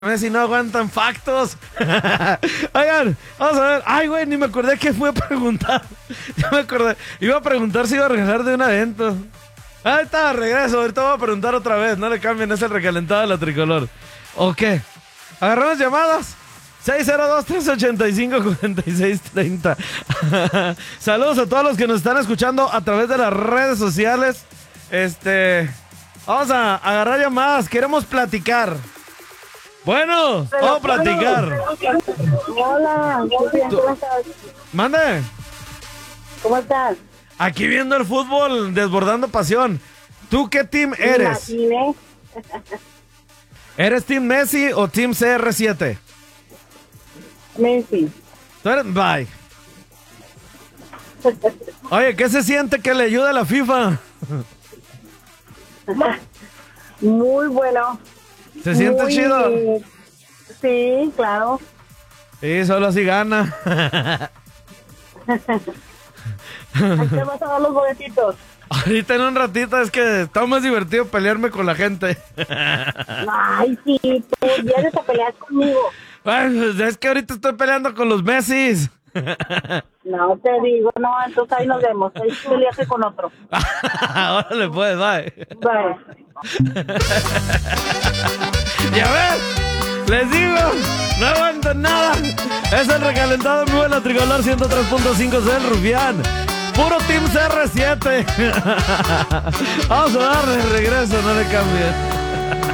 Si no aguantan factos. Oigan, vamos a ver. Ay, güey, ni me acordé qué fue a preguntar. Ya me acordé. Iba a preguntar si iba a regresar de un evento. Ahí está, regreso. Ahorita voy a preguntar otra vez. No le cambien, es el recalentado de la tricolor. ¿O qué? ¿Agarramos llamadas? 602-385-4630. Saludos a todos los que nos están escuchando a través de las redes sociales. Vamos a agarrar llamadas. Queremos platicar. Bueno, vamos a platicar. Hola, muy bien, ¿cómo estás? Mande. ¿Cómo estás? Aquí viendo el fútbol, desbordando pasión. ¿Tú qué team eres? Imagine. ¿Eres team Messi o team CR7? Messi. ¿Tú eres? Bye. Oye, ¿qué se siente que le ayude a la FIFA? Muy bueno. ¿Se siente Muy- chido? Sí, claro. Sí, solo así gana. Ahí te vas a dar los boletitos. Ahorita en un ratito es que está más divertido pelearme con la gente. Ay, sí, tú vienes a pelear conmigo. Ay, pues es que ahorita estoy peleando con los Messis. No te digo, no, entonces ahí nos vemos. Ahí tú peleaste con otro. Órale pues, bye. Bye. Ya ves, les digo, no aguantan nada. Es el recalentado en vivo de la tricolor 103.5 del Rufián. Puro Team CR7. Vamos a darle regreso, no le cambien.